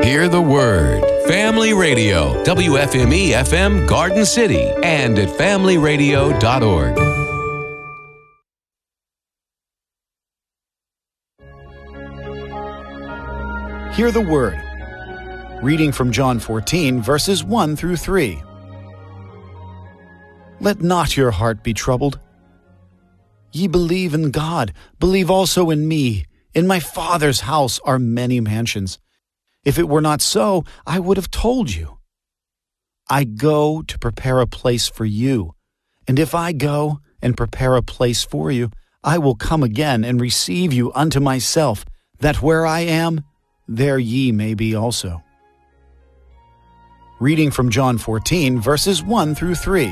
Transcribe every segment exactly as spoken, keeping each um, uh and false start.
Hear the Word. Family Radio, W F M E F M Garden City, and at family radio dot org. Hear the Word. Reading from John fourteen, verses one through three. Let not your heart be troubled. Ye believe in God, believe also in me. In my Father's house are many mansions. If it were not so, I would have told you. I go to prepare a place for you. And if I go and prepare a place for you, I will come again and receive you unto myself, that where I am, there ye may be also. Reading from John fourteen, verses one through three.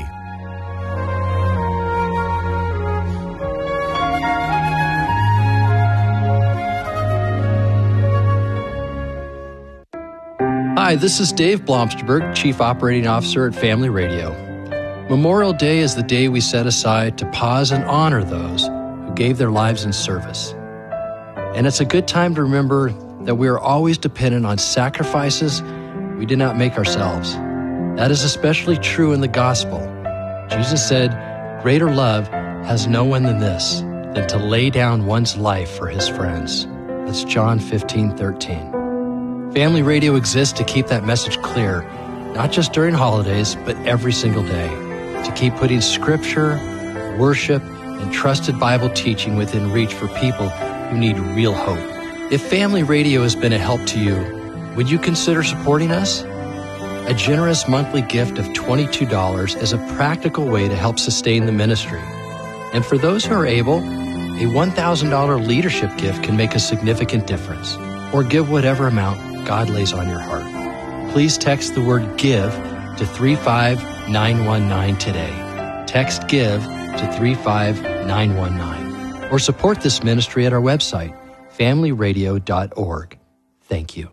Hi, this is Dave Blomsterberg, Chief Operating Officer at Family Radio. Memorial Day is the day we set aside to pause and honor those who gave their lives in service. And it's a good time to remember that we are always dependent on sacrifices we did not make ourselves. That is especially true in the gospel. Jesus said, "Greater love has no one than this, than to lay down one's life for his friends." That's John fifteen thirteen. Family Radio exists to keep that message clear, not just during holidays, but every single day, to keep putting scripture, worship, and trusted Bible teaching within reach for people who need real hope. If Family Radio has been a help to you, would you consider supporting us? A generous monthly gift of twenty-two dollars is a practical way to help sustain the ministry. And for those who are able, a one thousand dollars leadership gift can make a significant difference. Or give whatever amount God lays on your heart. Please text the word GIVE to three five nine one nine today. Text GIVE to three five nine one nine. Or support this ministry at our website, family radio dot org. Thank you.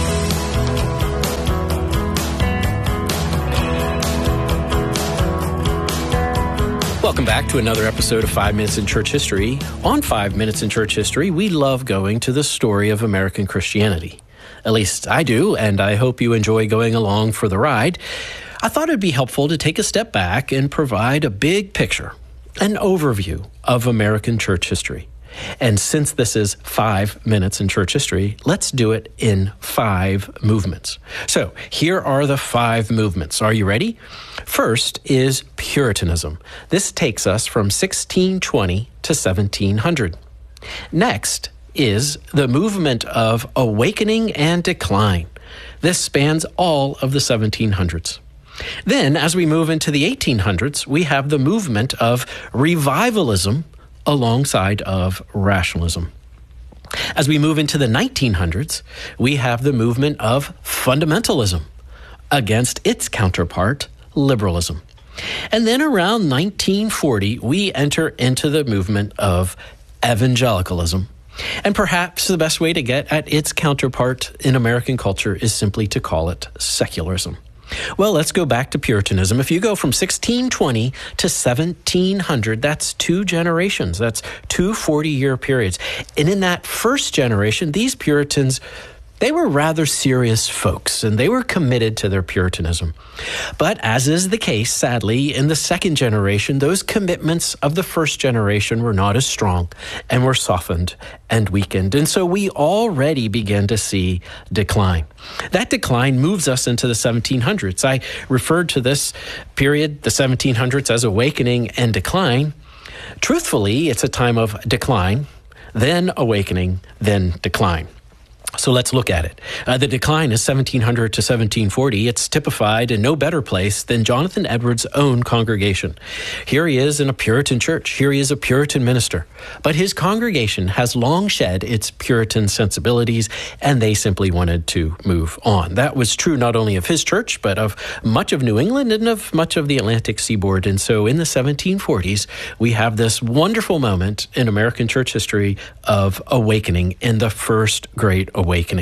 Welcome back to another episode of Five Minutes in Church History. On Five Minutes in Church History, we love going to the story of American Christianity. At least I do, and I hope you enjoy going along for the ride. I thought it'd be helpful to take a step back and provide a big picture, an overview of American church history. And since this is Five Minutes in Church History, let's do it in five movements. So here are the five movements. Are you ready? First is Puritanism. This takes us from sixteen twenty to seventeen hundred. Next is the movement of awakening and decline. This spans all of the seventeen hundreds. Then, as we move into the eighteen hundreds, we have the movement of revivalism alongside of rationalism. As we move into the nineteen hundreds, we have the movement of fundamentalism against its counterpart, liberalism. And then around nineteen forty, we enter into the movement of evangelicalism. And perhaps the best way to get at its counterpart in American culture is simply to call it secularism. Well, let's go back to Puritanism. If you go from sixteen twenty to seventeen hundred, that's two generations. That's two forty-year periods. And in that first generation, these Puritans, they were rather serious folks, and they were committed to their Puritanism. But as is the case, sadly, in the second generation, those commitments of the first generation were not as strong and were softened and weakened. And so we already begin to see decline. That decline moves us into the seventeen hundreds. I referred to this period, the seventeen hundreds, as awakening and decline. Truthfully, it's a time of decline, then awakening, then decline. So let's look at it. Uh, the decline is seventeen hundred to seventeen forty. It's typified in no better place than Jonathan Edwards' own congregation. Here he is in a Puritan church. Here he is a Puritan minister. But his congregation has long shed its Puritan sensibilities, and they simply wanted to move on. That was true not only of his church, but of much of New England and of much of the Atlantic seaboard. And so in the seventeen forties, we have this wonderful moment in American church history of awakening in the First Great Awakening.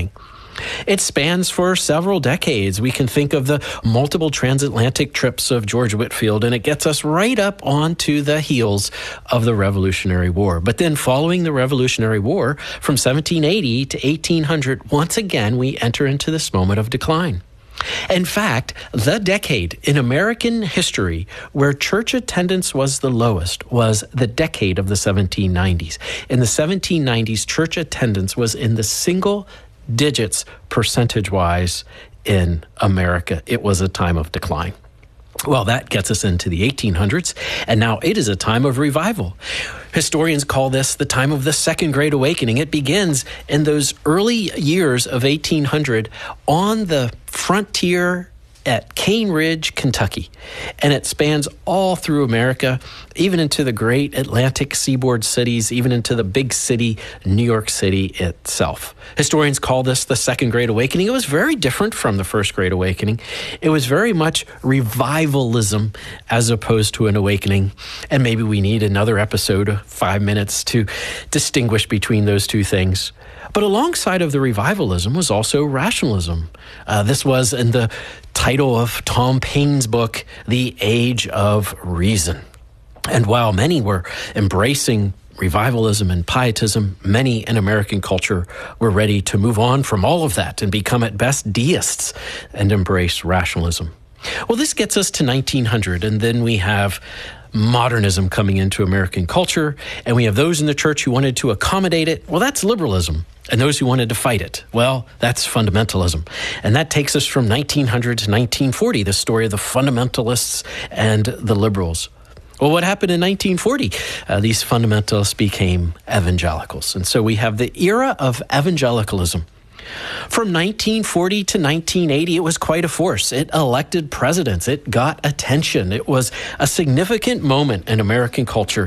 It spans for several decades. We can think of the multiple transatlantic trips of George Whitefield, and it gets us right up onto the heels of the Revolutionary War. But then following the Revolutionary War, from seventeen eighty to eighteen hundred, once again, we enter into this moment of decline. In fact, the decade in American history where church attendance was the lowest was the decade of the seventeen nineties. In the seventeen nineties, church attendance was in the single digits percentage-wise in America. It was a time of decline. Well, that gets us into the eighteen hundreds, and now it is a time of revival. Historians call this the time of the Second Great Awakening. It begins in those early years of eighteen hundred on the frontier at Cane Ridge, Kentucky, and it spans all through America, even into the great Atlantic seaboard cities, even into the big city, New York City itself. Historians call this the Second Great Awakening. It was very different from the First Great Awakening. It was very much revivalism as opposed to an awakening, and maybe we need another episode, five minutes, to distinguish between those two things. But alongside of the revivalism was also rationalism. Uh, this was in the title of Tom Paine's book, The Age of Reason. And while many were embracing revivalism and pietism, many in American culture were ready to move on from all of that and become at best deists and embrace rationalism. Well, this gets us to nineteen hundred, and then we have modernism coming into American culture, and we have those in the church who wanted to accommodate it. Well, that's liberalism. And those who wanted to fight it, well, that's fundamentalism. And that takes us from nineteen hundred to nineteen forty, the story of the fundamentalists and the liberals. Well, what happened in nineteen forty? Uh, these fundamentalists became evangelicals. And so we have the era of evangelicalism. From nineteen forty to nineteen eighty, it was quite a force. It elected presidents. It got attention. It was a significant moment in American culture.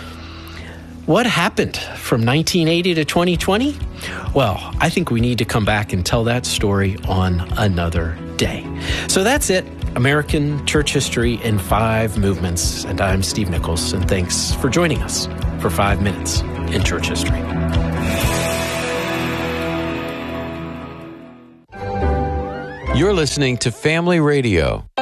What happened from nineteen eighty to twenty twenty? Well, I think we need to come back and tell that story on another day. So that's it. American Church History in Five Movements. And I'm Steve Nichols, and thanks for joining us for Five Minutes in Church History. You're listening to Family Radio.